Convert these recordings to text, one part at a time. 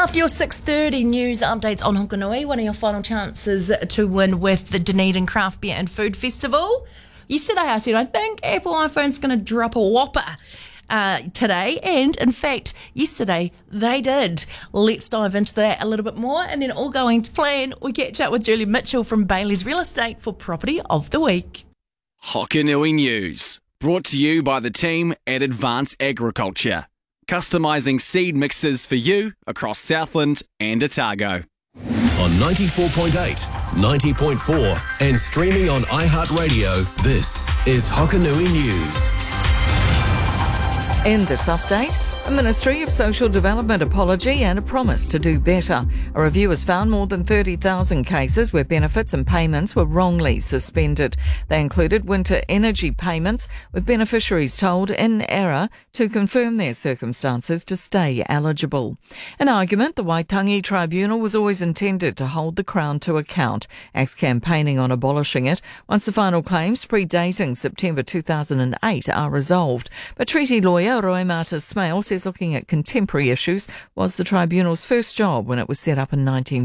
After your 6:30 news updates on Hokanui, one of your final chances to win with the Dunedin Craft Beer and Food Festival. Yesterday I said I think Apple iPhone's going to drop a whopper today, and in fact yesterday they did. Let's dive into that a little bit more, and then all going to plan, we catch up with Julie Mitchell from Bailey's Real Estate for Property of the Week. Hokanui News, brought to you by the team at Advance Agriculture, customising seed mixes for you across Southland and Otago. On 94.8, 90.4 and streaming on iHeartRadio, this is Hokanui News. In this update, a Ministry of Social Development apology and a promise to do better. A review has found more than 30,000 cases where benefits and payments were wrongly suspended. They included winter energy payments, with beneficiaries told in error to confirm their circumstances to stay eligible. An argument, the Waitangi Tribunal was always intended to hold the Crown to account, acts campaigning on abolishing it once the final claims predating September 2008 are resolved. But treaty lawyer Roy Marta Smale says looking at contemporary issues was the tribunal's first job when it was set up in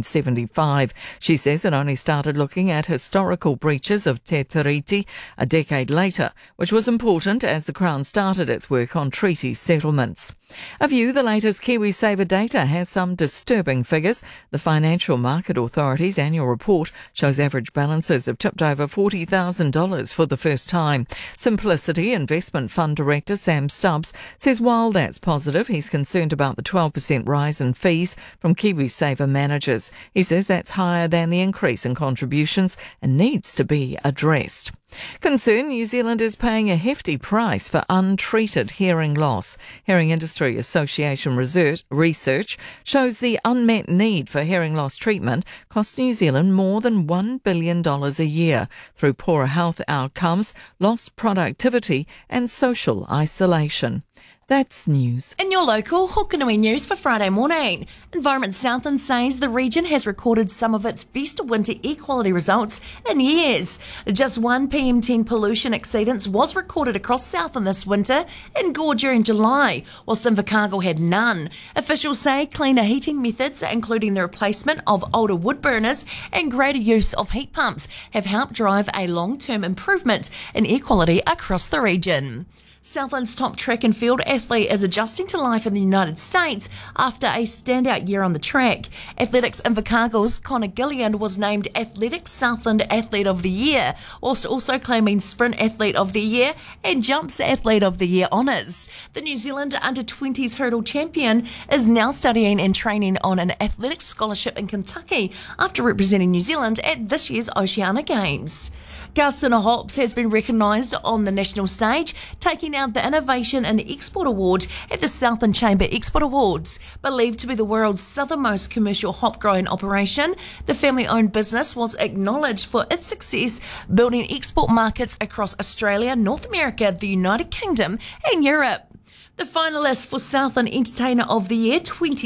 1975. She says it only started looking at historical breaches of Te Tiriti a decade later, which was important as the Crown started its work on treaty settlements. A View, the latest KiwiSaver data, has some disturbing figures. The Financial Market Authority's annual report shows average balances have tipped over $40,000 for the first time. Simplicity Investment Fund Director Sam Stubbs says while that's positive, he's concerned about the 12% rise in fees from KiwiSaver managers. He says that's higher than the increase in contributions and needs to be addressed. Concern, New Zealand is paying a hefty price for untreated hearing loss. Hearing Industry Association research shows the unmet need for hearing loss treatment costs New Zealand more than $1 billion a year through poorer health outcomes, lost productivity and social isolation. That's news. In your local Hokanui News for Friday morning, Environment Southland says the region has recorded some of its best winter air quality results in years. Just one PM10 pollution exceedance was recorded across Southland this winter in Gore during July, whilst Invercargill had none. Officials say cleaner heating methods, including the replacement of older wood burners and greater use of heat pumps, have helped drive a long-term improvement in air quality across the region. Southland's top track and field athlete is adjusting to life in the United States after a standout year on the track. Athletics Invercargill's Connor Gillian was named Athletics Southland Athlete of the Year, whilst also claiming Sprint Athlete of the Year and Jumps Athlete of the Year honours. The New Zealand Under-20s hurdle champion is now studying and training on an athletics scholarship in Kentucky after representing New Zealand at this year's Oceania Games. Garstina Hops has been recognised on the national stage, taking out the Innovation and Export Award at the Southland Chamber Export Awards. Believed to be the world's southernmost commercial hop growing operation, the family-owned business was acknowledged for its success building export markets across Australia, North America, the United Kingdom and Europe. The finalists for Southland Entertainer of the Year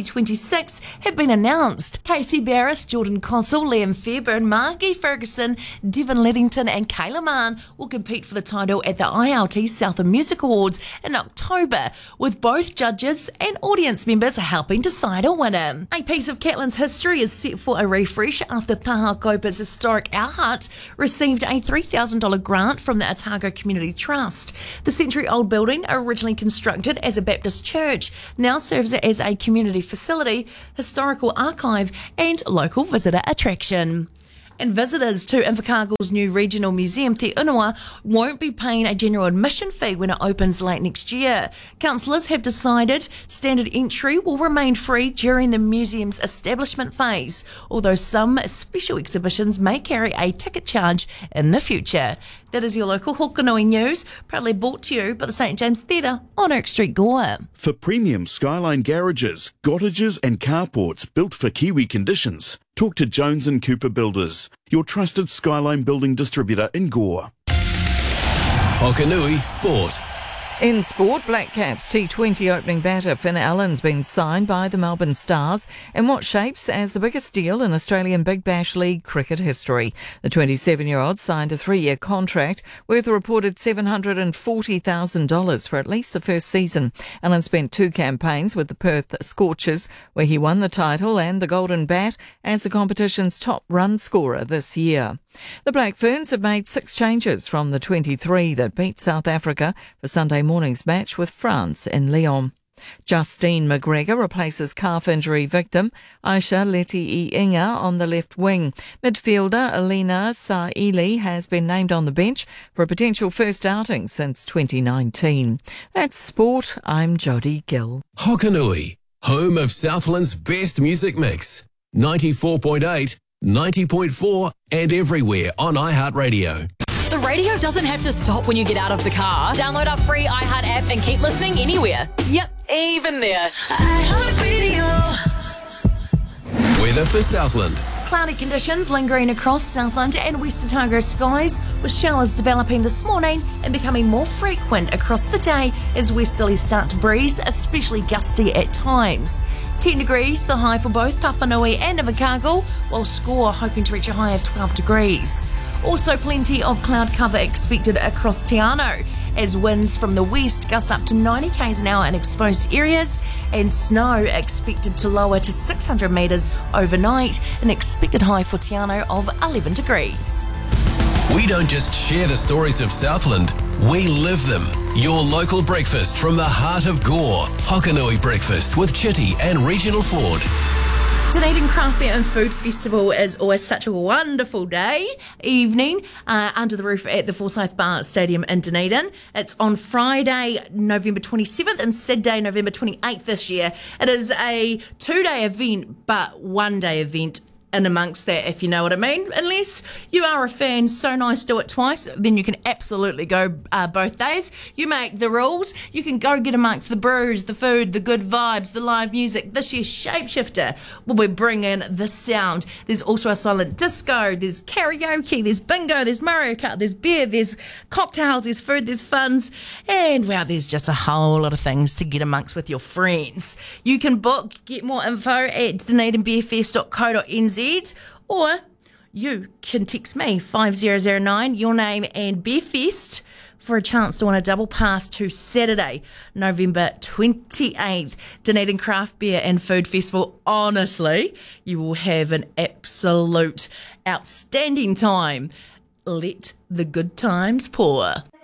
2026 have been announced. Casey Barris, Jordan Consul, Liam Fairburn, Margie Ferguson, Devon Leddington and Kayla Mann will compete for the title at the ILT Southland Music Awards in October, with both judges and audience members helping decide a winner. A piece of Catlins history is set for a refresh after Taha Kopa's historic Our Hut received a $3,000 grant from the Otago Community Trust. The century-old building, originally constructed as a Baptist church, now serves as a community facility, historical archive and local visitor attraction. And visitors to Invercargill's new regional museum, Te Unua, won't be paying a general admission fee when it opens late next year. Councillors have decided standard entry will remain free during the museum's establishment phase, although some special exhibitions may carry a ticket charge in the future. That is your local Hokanui News, proudly brought to you by the St James Theatre on Oak Street, Gore. For premium Skyline garages, cottages and carports built for Kiwi conditions, talk to Jones & Cooper Builders, your trusted Skyline building distributor in Gore. Hokanui Sport. In sport, Black Caps T20 opening batter Finn Allen's been signed by the Melbourne Stars in what shapes as the biggest deal in Australian Big Bash League cricket history. The 27-year-old signed a 3-year contract worth a reported $740,000 for at least the first season. Allen spent 2 campaigns with the Perth Scorchers, where he won the title and the Golden Bat as the competition's top run scorer this year. The Black Ferns have made 6 changes from the 23 that beat South Africa for Sunday morning's match with France in Lyon. Justine McGregor replaces calf injury victim Aisha Leti-Inga on the left wing. Midfielder Alina Saili has been named on the bench for a potential first outing since 2019. That's sport. I'm Jodie Gill. Hokanui, home of Southland's best music mix. 94.8, 90.4 and everywhere on iHeartRadio. The radio doesn't have to stop when you get out of the car. Download our free iHeart app and keep listening anywhere. Yep, even there. iHeartRadio. Weather for Southland. Cloudy conditions lingering across Southland and West Otago skies, with showers developing this morning and becoming more frequent across the day as westerlies start to breeze, especially gusty at times. 10 degrees, the high for both Tapanui and Invercargill, while Score hoping to reach a high of 12 degrees. Also plenty of cloud cover expected across Te Anau, as winds from the west gust up to 90 k's an hour in exposed areas, and snow expected to lower to 600 metres overnight, an expected high for Te Anau of 11 degrees. We don't just share the stories of Southland, we live them. Your local breakfast from the heart of Gore. Hokanui Breakfast with Chitty and Regional Ford. Dunedin Craft Beer and Food Festival is always such a wonderful evening under the roof at the Forsyth Bar Stadium in Dunedin. It's on Friday, November 27th and Saturday, November 28th this year. It is a 2-day event, but 1-day event in amongst that, if you know what I mean. Unless you are a fan, so nice, do it twice, then you can absolutely go both days. You make the rules. You can go get amongst the brews, the food, the good vibes, the live music. This year's Shapeshifter will be bringing the sound. There's also a silent disco, there's karaoke, there's bingo, there's Mario Kart, there's beer, there's cocktails, there's food, there's funs, and wow, there's just a whole lot of things to get amongst with your friends. You can get more info at dunedinbeerfest.co.nz, or you can text me 5009 your name and Beerfest for a chance to win a double pass to Saturday, November 28th. Dunedin Craft Beer and Food Festival. Honestly, you will have an absolute outstanding time. Let the good times pour.